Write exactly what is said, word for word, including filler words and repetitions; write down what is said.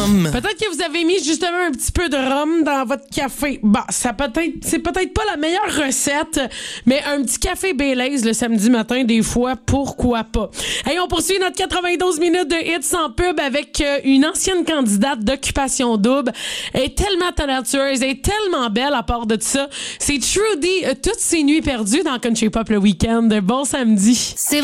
rhum. Peut-être que vous avez mis justement un petit peu de rhum dans votre café. Bon, ça peut-être, c'est peut-être pas la meilleure recette, mais un petit café Baileys le samedi matin, des fois, pourquoi pas. Hey, on poursuit notre quatre-vingt-douze minutes de hits sans pub avec euh, une ancienne candidate d'Occupation Double. Elle est tellement talentueuse, elle est tellement belle à part de ça. C'est Trudy, euh, toutes ses nuits perdues dans Country Pop le week-end. Bon samedi. C'est